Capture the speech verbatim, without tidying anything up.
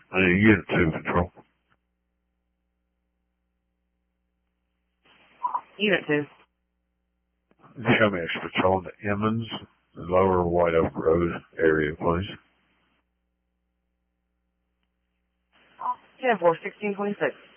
I need Unit two Patrol. Unit two. Show me extra patrol in the Emmons, the lower White Oak Road area, please. ten four, sixteen twenty-six.